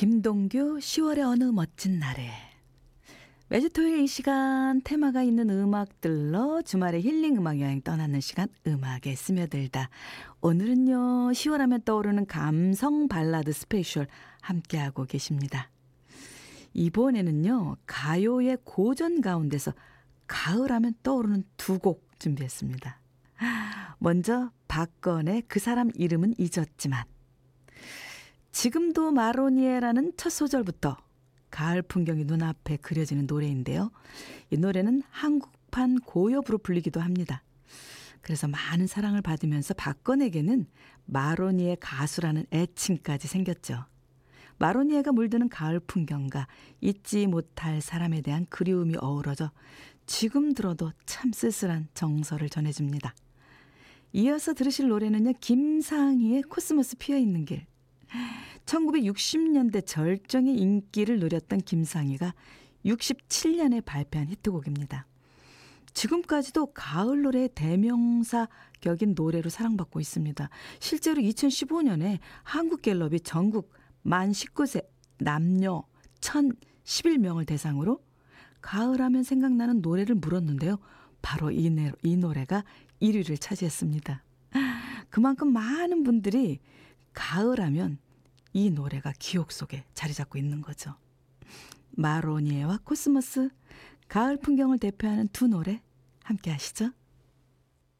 김동규 10월의 어느 멋진 날에. 매주 토요일 이 시간 테마가 있는 음악들로 주말에 힐링 음악 여행 떠나는 시간, 음악에 스며들다. 오늘은요, 10월 하면 떠오르는 감성 발라드 스페셜 함께하고 계십니다. 이번에는요, 가요의 고전 가운데서 가을 하면 떠오르는 두 곡 준비했습니다. 먼저 박건의 그 사람 이름은 잊었지만, 지금도 마로니에라는 첫 소절부터 가을 풍경이 눈앞에 그려지는 노래인데요. 이 노래는 한국판 고요부로 불리기도 합니다. 그래서 많은 사랑을 받으면서 박건에게는 마로니에 가수라는 애칭까지 생겼죠. 마로니에가 물드는 가을 풍경과 잊지 못할 사람에 대한 그리움이 어우러져 지금 들어도 참 쓸쓸한 정서를 전해줍니다. 이어서 들으실 노래는요, 김상희의 코스모스 피어있는 길. 1960년대 절정의 인기를 누렸던 김상희가 67년에 발표한 히트곡입니다. 지금까지도 가을 노래의 대명사 격인 노래로 사랑받고 있습니다. 실제로 2015년에 한국갤럽이 전국 만 19세 남녀 1,011명을 대상으로 가을하면 생각나는 노래를 물었는데요. 바로 이 노래가 1위를 차지했습니다. 그만큼 많은 분들이 가을하면 이 노래가 기억 속에 자리 잡고 있는 거죠. 마로니에와 코스모스, 가을 풍경을 대표하는 두 노래 함께 하시죠.